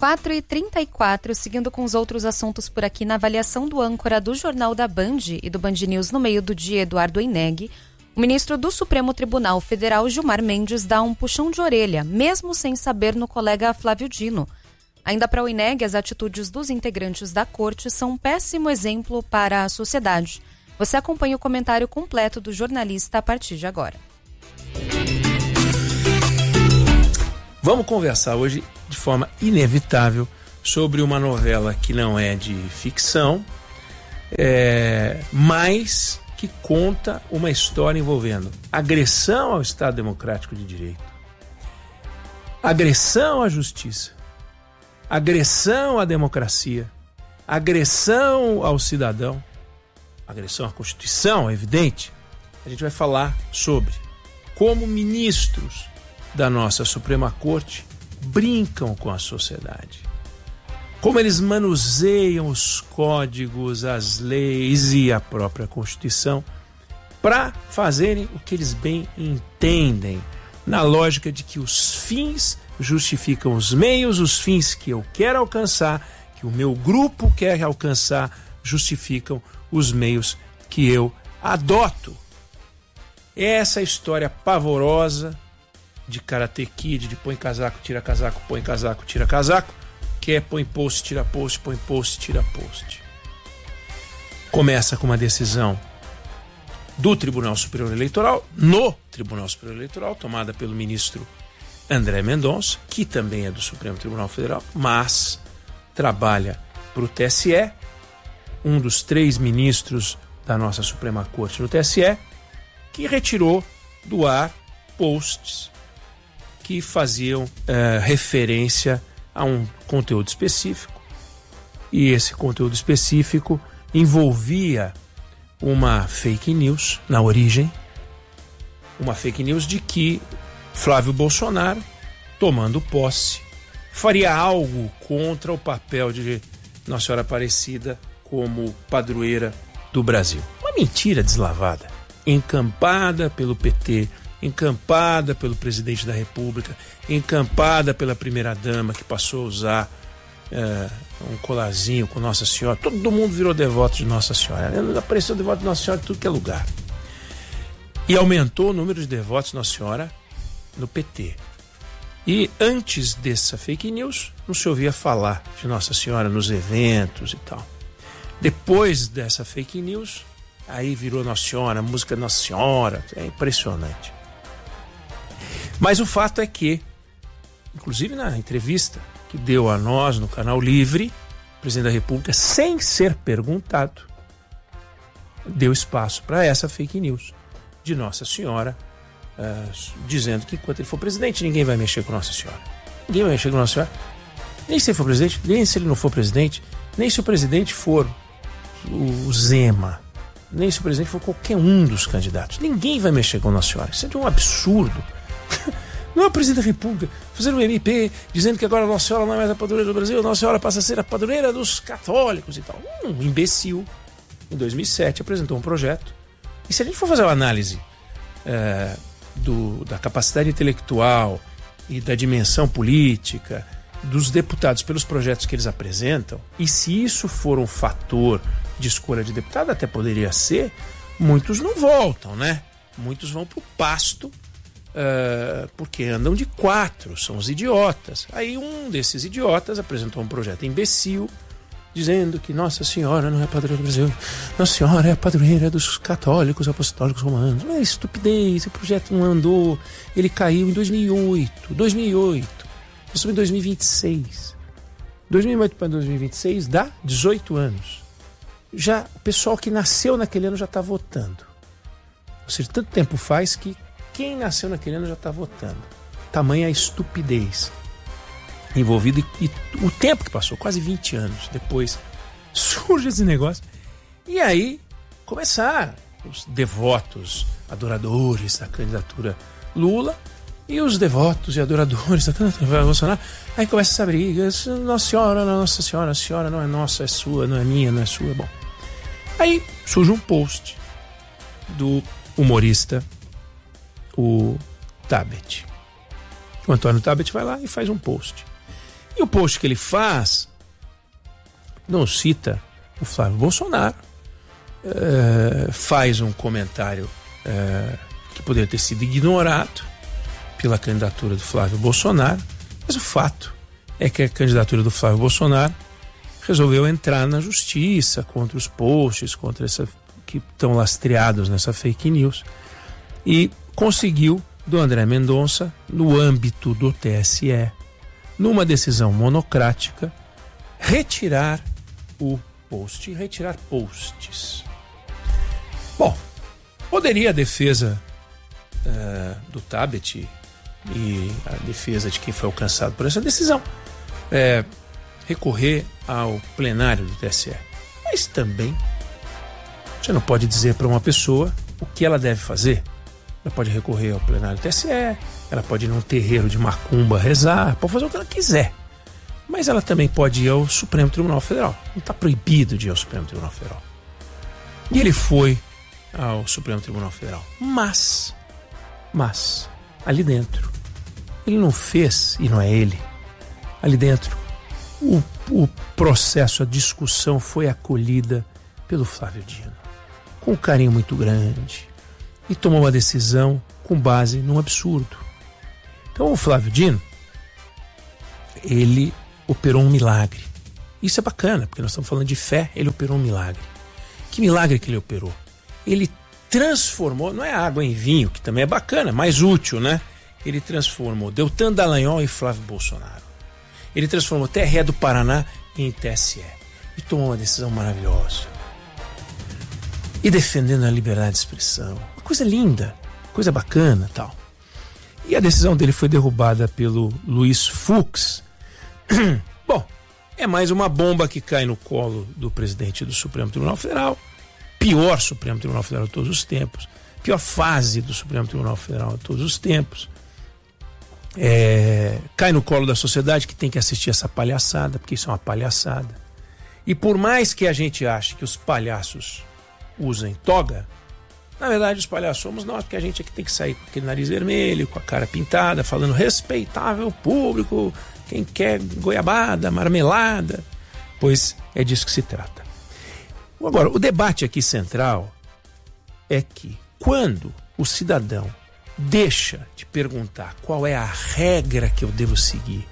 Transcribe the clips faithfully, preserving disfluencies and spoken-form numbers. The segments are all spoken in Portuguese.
quatro e trinta e quatro, seguindo com os outros assuntos por aqui, na avaliação do âncora do Jornal da Band e do Band News no meio do dia, Eduardo Oineg, o ministro do Supremo Tribunal Federal, Gilmar Mendes, dá um puxão de orelha, mesmo sem saber, no colega Flávio Dino. Ainda para Oineg, as atitudes dos integrantes da corte são um péssimo exemplo para a sociedade. Você acompanha o comentário completo do jornalista a partir de agora. Vamos conversar hoje de forma inevitável sobre uma novela que não é de ficção, é, mas que conta uma história envolvendo agressão ao Estado Democrático de Direito, agressão à justiça, agressão à democracia, agressão ao cidadão, agressão à Constituição, é evidente. A gente vai falar sobre como ministros da nossa Suprema Corte brincam com a sociedade, como eles manuseiam os códigos, as leis e a própria Constituição para fazerem o que eles bem entendem, na lógica de que os fins justificam os meios, os fins que eu quero alcançar, que o meu grupo quer alcançar, justificam os meios que eu adoto. Essa história pavorosa de Karate Kid, de põe casaco, tira casaco, põe casaco, tira casaco, que é põe post, tira post, põe post, tira post. Começa com uma decisão do Tribunal Superior Eleitoral, no Tribunal Superior Eleitoral, tomada pelo ministro André Mendonça, que também é do Supremo Tribunal Federal, mas trabalha para o T S E, um dos três ministros da nossa Suprema Corte no T S E, que retirou do ar posts que faziam uh, referência a um conteúdo específico, e esse conteúdo específico envolvia uma fake news na origem, uma fake news de que Flávio Bolsonaro, tomando posse, faria algo contra o papel de Nossa Senhora Aparecida como padroeira do Brasil. Uma mentira deslavada, encampada pelo P T, encampada pelo presidente da República, encampada pela primeira-dama, que passou a usar é, um colarzinho com Nossa Senhora. Todo mundo virou devoto de Nossa Senhora. Apareceu devoto de Nossa Senhora em tudo que é lugar. E aumentou o número de devotos de Nossa Senhora no P T. E antes dessa fake news, não se ouvia falar de Nossa Senhora nos eventos e tal. Depois dessa fake news, aí virou Nossa Senhora, música Nossa Senhora. É impressionante. Mas o fato é que, inclusive na entrevista que deu a nós no Canal Livre, o presidente da República, sem ser perguntado, deu espaço para essa fake news de Nossa Senhora, uh, dizendo que enquanto ele for presidente, ninguém vai mexer com Nossa Senhora. Ninguém vai mexer com Nossa Senhora. Nem se ele for presidente, nem se ele não for presidente, nem se o presidente for o Zema, nem se o presidente for qualquer um dos candidatos. Ninguém vai mexer com Nossa Senhora. Isso é de um absurdo. Não é o presidente da República fazer um M P dizendo que agora a Nossa Senhora não é mais a padroeira do Brasil, a Nossa Senhora passa a ser a padroeira dos católicos e tal. Um imbecil, em dois mil e sete, apresentou um projeto. E se a gente for fazer uma análise é, do, da capacidade intelectual e da dimensão política dos deputados pelos projetos que eles apresentam, e se isso for um fator de escolha de deputado, até poderia ser, muitos não voltam, né? Muitos vão pro pasto, uh, porque andam de quatro, são os idiotas. Aí um desses idiotas apresentou um projeto imbecil, dizendo que Nossa Senhora não é a padroeira do Brasil, Nossa Senhora é a padroeira dos católicos apostólicos romanos. Mas é estupidez, esse projeto não andou, ele caiu em dois mil e oito, dois mil e oito, nós estamos em dois mil e vinte e seis. dois mil e oito para dois mil e vinte e seis dá dezoito anos. Já o pessoal que nasceu naquele ano já está votando. Ou seja, tanto tempo faz que quem nasceu naquele ano já está votando. Tamanha a estupidez envolvida e, e o tempo que passou, quase vinte anos depois, surge esse negócio. E aí começar os devotos, adoradores da candidatura Lula e os devotos e adoradores da candidatura Bolsonaro. Aí começa essa briga. Nossa Senhora, Nossa Senhora, a senhora não é nossa, é sua, não é minha, não é sua. Bom, aí surge um post do humorista, o Tabet. O Antônio Tabet vai lá e faz um post. E o post que ele faz não cita o Flávio Bolsonaro, é, faz um comentário é, que poderia ter sido ignorado pela candidatura do Flávio Bolsonaro, mas o fato é que a candidatura do Flávio Bolsonaro resolveu entrar na justiça contra os posts, contra essa que estão lastreados nessa fake news, e conseguiu do André Mendonça, no âmbito do T S E, numa decisão monocrática, retirar o post, retirar posts. Bom, poderia a defesa uh, do Tabet e a defesa de quem foi alcançado por essa decisão é, recorrer ao plenário do T S E. Mas também você não pode dizer para uma pessoa o que ela deve fazer. Ela pode recorrer ao plenário do T S E, ela pode ir num terreiro de macumba rezar, pode fazer o que ela quiser. Mas ela também pode ir ao Supremo Tribunal Federal. Não está proibido de ir ao Supremo Tribunal Federal. E ele foi ao Supremo Tribunal Federal. Mas, mas, ali dentro, ele não fez, e não é ele, ali dentro, o, o processo, a discussão foi acolhida pelo Flávio Dino, com um carinho muito grande, e tomou uma decisão com base num absurdo. Então o Flávio Dino, ele operou um milagre. Isso é bacana, porque nós estamos falando de fé, ele operou um milagre. Que milagre que ele operou? Ele transformou, não é água em vinho, que também é bacana, mais útil, né? Ele transformou Deltan Dallagnol em Flávio Bolsonaro. Ele transformou T R E do Paraná em T S E. E tomou uma decisão maravilhosa. E defendendo a liberdade de expressão. Uma coisa linda, coisa bacana, tal. E a decisão dele foi derrubada pelo Luiz Fux. Bom, é mais uma bomba que cai no colo do presidente do Supremo Tribunal Federal. Pior Supremo Tribunal Federal de todos os tempos. Pior fase do Supremo Tribunal Federal de todos os tempos. É, cai no colo da sociedade que tem que assistir essa palhaçada, porque isso é uma palhaçada. E por mais que a gente ache que os palhaços usem toga, na verdade os palhaços somos nós, porque a gente é que tem que sair com aquele nariz vermelho, com a cara pintada, falando respeitável público, quem quer goiabada, marmelada, pois é disso que se trata. Agora, o debate aqui central é que quando o cidadão deixa de perguntar qual é a regra que eu devo seguir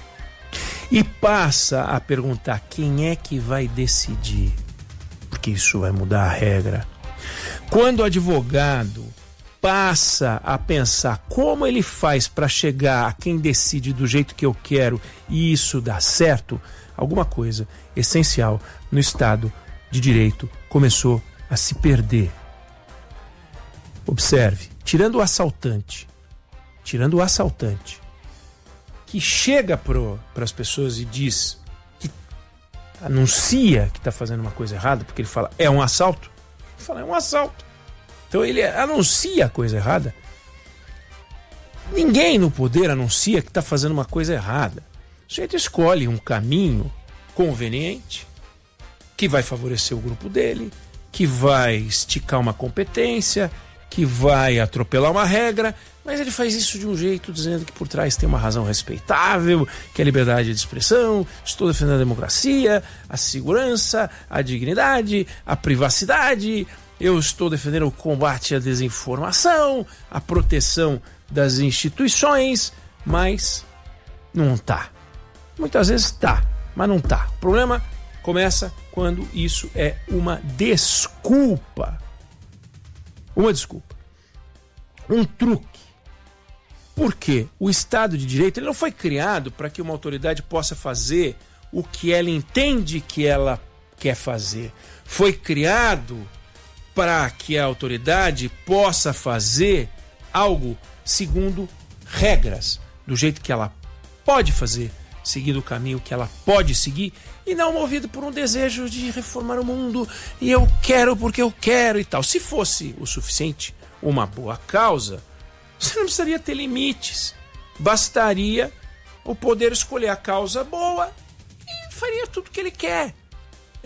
e passa a perguntar quem é que vai decidir, porque isso vai mudar a regra. Quando o advogado passa a pensar como ele faz para chegar a quem decide do jeito que eu quero e isso dá certo, alguma coisa essencial no Estado de Direito começou a se perder. Observe, tirando o assaltante, tirando o assaltante, que chega para as pessoas e diz, que anuncia que está fazendo uma coisa errada, porque ele fala, é um assalto, ele fala, é um assalto. Então ele anuncia a coisa errada. Ninguém no poder anuncia que está fazendo uma coisa errada. O sujeito escolhe um caminho conveniente, que vai favorecer o grupo dele, que vai esticar uma competência, que vai atropelar uma regra, mas ele faz isso de um jeito dizendo que por trás tem uma razão respeitável, que é a liberdade de expressão, estou defendendo a democracia, a segurança, a dignidade, a privacidade, eu estou defendendo o combate à desinformação, a proteção das instituições, mas não tá. Muitas vezes tá, mas não tá. O problema começa quando isso é uma desculpa. Uma desculpa. Um truque. Porque o Estado de Direito ele não foi criado para que uma autoridade possa fazer o que ela entende que ela quer fazer. Foi criado para que a autoridade possa fazer algo segundo regras, do jeito que ela pode fazer, seguindo o caminho que ela pode seguir, e não movido por um desejo de reformar o mundo, e eu quero porque eu quero e tal. Se fosse o suficiente, uma boa causa, você não precisaria ter limites. Bastaria o poder escolher a causa boa e faria tudo o que ele quer.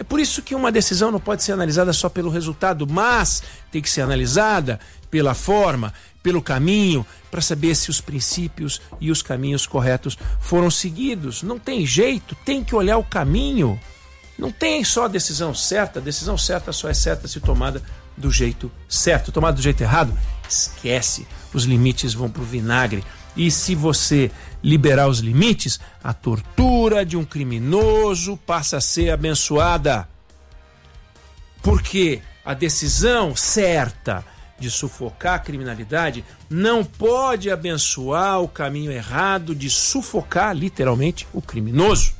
É por isso que uma decisão não pode ser analisada só pelo resultado, mas tem que ser analisada pela forma, pelo caminho, para saber se os princípios e os caminhos corretos foram seguidos. Não tem jeito, tem que olhar o caminho. Não tem só a decisão certa, a decisão certa só é certa se tomada do jeito certo. Tomada do jeito errado, esquece, os limites vão pro vinagre. E se você liberar os limites, a tortura de um criminoso passa a ser abençoada. Porque a decisão certa de sufocar a criminalidade não pode abençoar o caminho errado de sufocar, literalmente, o criminoso.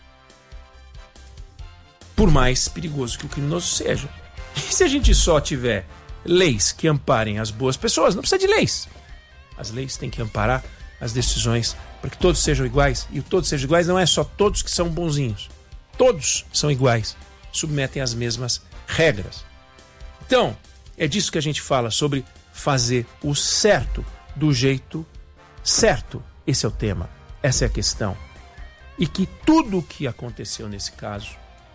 Por mais perigoso que o criminoso seja. E se a gente só tiver leis que amparem as boas pessoas, não precisa de leis. As leis têm que amparar as decisões para que todos sejam iguais. E o todos sejam iguais não é só todos que são bonzinhos. Todos são iguais, submetem às mesmas regras. Então, é disso que a gente fala, sobre fazer o certo do jeito certo. Esse é o tema, essa é a questão. E que tudo o que aconteceu nesse caso,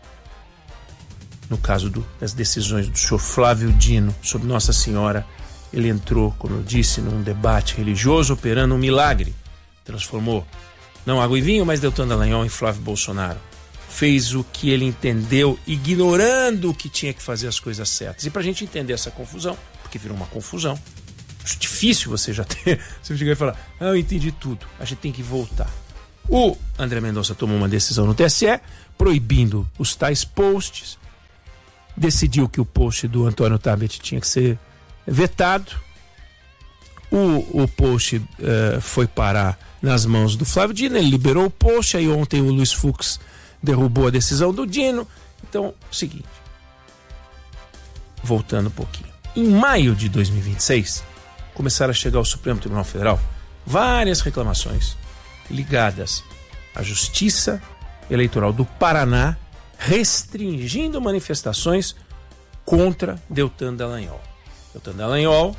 no caso do, das decisões do senhor Flávio Dino sobre Nossa Senhora, ele entrou, como eu disse, num debate religioso, operando um milagre. Transformou, não água e vinho, mas Deltan Dallagnol em Flávio Bolsonaro. Fez o que ele entendeu, ignorando que tinha que fazer as coisas certas. E para a gente entender essa confusão, porque virou uma confusão, acho difícil você já ter, você chegar e falar, ah, eu entendi tudo, a gente tem que voltar. O André Mendonça tomou uma decisão no T S E, proibindo os tais posts, decidiu que o post do Antônio Tabet tinha que ser vetado. O, o post uh, foi parar nas mãos do Flávio Dino, ele liberou o post, aí ontem o Luiz Fux derrubou a decisão do Dino. Então, o seguinte, voltando um pouquinho, em maio de dois mil e vinte e seis começaram a chegar ao Supremo Tribunal Federal várias reclamações ligadas à Justiça Eleitoral do Paraná restringindo manifestações contra Deltan Dallagnol. Deltan Dallagnol,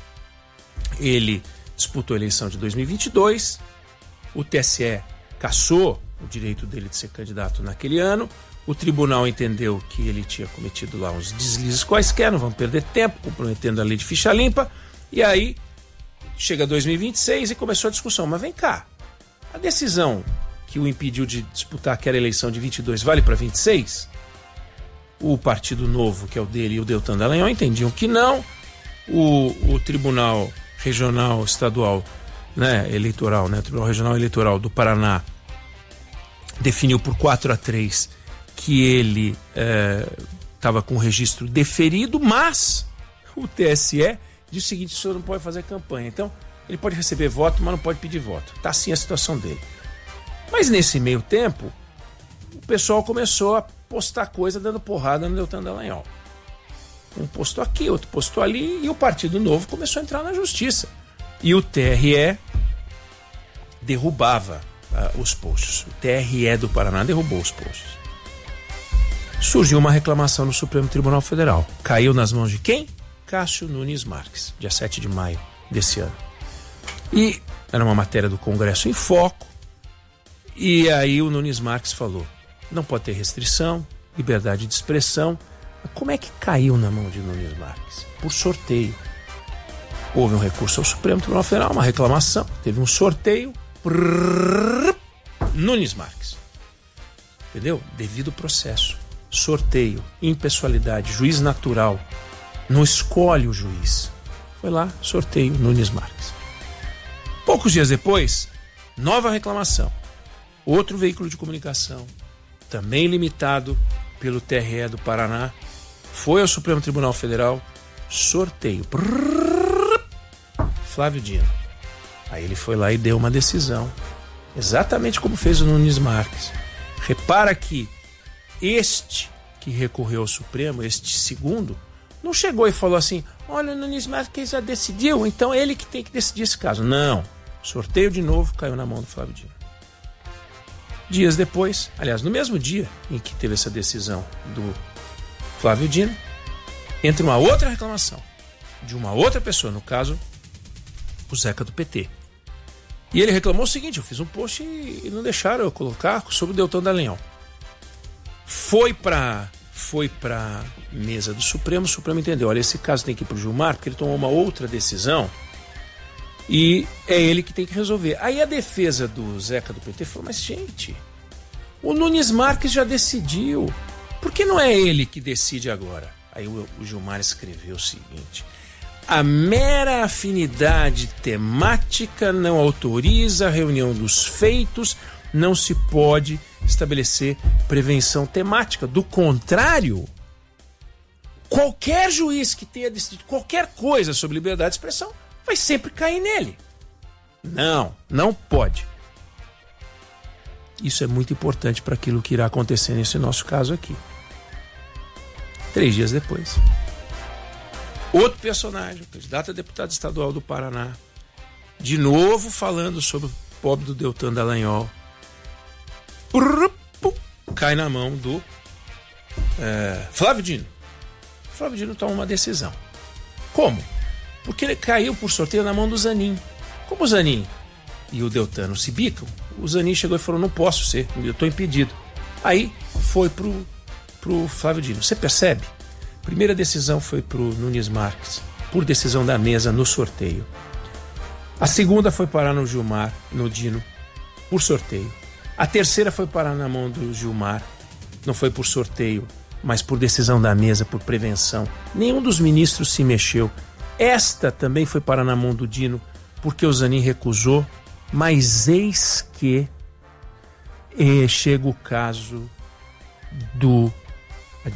ele disputou a eleição de dois mil e vinte e dois, o T S E cassou o direito dele de ser candidato naquele ano, o tribunal entendeu que ele tinha cometido lá uns deslizes quaisquer, não vamos perder tempo, comprometendo a lei de ficha limpa, e aí chega dois mil e vinte e seis e começou a discussão. Mas vem cá, a decisão que o impediu de disputar aquela eleição de vinte e dois vale para vinte e seis? O Partido Novo, que é o dele, e o Deltan Dallagnol entendiam que não. O, o Tribunal Regional Estadual, né, Eleitoral, né, Tribunal Regional Eleitoral do Paraná definiu por quatro a três que ele estava é, com o registro deferido, mas o T S E diz o seguinte: o senhor não pode fazer campanha. Então, ele pode receber voto, mas não pode pedir voto. Está assim a situação dele. Mas nesse meio tempo, o pessoal começou a postar coisa dando porrada no Deltan Dallagnol. Um postou aqui, outro postou ali, e o Partido Novo começou a entrar na justiça. E o T R E derrubava uh, os posts. O T R E do Paraná derrubou os posts. Surgiu uma reclamação no Supremo Tribunal Federal. Caiu nas mãos de quem? Cássio Nunes Marques, dia sete de maio desse ano. E era uma matéria do Congresso em Foco. E aí o Nunes Marques falou: não pode ter restrição, liberdade de expressão. Como é que caiu na mão de Nunes Marques? Por sorteio. Houve um recurso ao Supremo Tribunal Federal, uma reclamação, teve um sorteio. Prrr, Nunes Marques. Entendeu? Devido processo. Sorteio, impessoalidade, juiz natural. Não escolhe o juiz. Foi lá, sorteio, Nunes Marques. Poucos dias depois, nova reclamação. Outro veículo de comunicação, também limitado pelo T R E do Paraná, foi ao Supremo Tribunal Federal, sorteio. Prrr, Flávio Dino. Aí ele foi lá e deu uma decisão, exatamente como fez o Nunes Marques. Repara que este que recorreu ao Supremo, este segundo, não chegou e falou assim: olha, o Nunes Marques já decidiu, então ele que tem que decidir esse caso. Não. Sorteio de novo, caiu na mão do Flávio Dino. Dias depois, aliás, no mesmo dia em que teve essa decisão do Flávio Dino, entra uma outra reclamação de uma outra pessoa, no caso, o Zeca do P T. E ele reclamou o seguinte: eu fiz um post e não deixaram eu colocar sobre o Deltan Dallagnol. Foi para foi para mesa do Supremo, o Supremo entendeu, olha, esse caso tem que ir para o Gilmar, porque ele tomou uma outra decisão e é ele que tem que resolver. Aí a defesa do Zeca do P T falou, mas gente, o Nunes Marques já decidiu, por que não é ele que decide agora? Aí o, o Gilmar escreveu o seguinte: a mera afinidade temática não autoriza a reunião dos feitos, não se pode estabelecer prevenção temática. Do contrário, qualquer juiz que tenha decidido qualquer coisa sobre liberdade de expressão vai sempre cair nele. Não, não pode. Isso é muito importante para aquilo que irá acontecer nesse nosso caso aqui. Três dias depois, outro personagem, candidato a deputado estadual do Paraná, de novo falando sobre o pobre do Deltan Dallagnol, cai na mão do é, Flávio Dino. Flávio Dino toma uma decisão. Como? Porque ele caiu por sorteio na mão do Zanin. Como o Zanin e o Deltan não se bicam, o Zanin chegou e falou, não posso ser, eu estou impedido. Aí foi pro, pro Flávio Dino. Você percebe? Primeira decisão foi pro Nunes Marques, por decisão da mesa no sorteio. A segunda foi parar no Gilmar, no Dino, por sorteio. A terceira foi parar na mão do Gilmar, não foi por sorteio, mas por decisão da mesa, por prevenção. Nenhum dos ministros se mexeu. Esta também foi parar na mão do Dino, porque o Zanin recusou, mas eis que eh, chega o caso do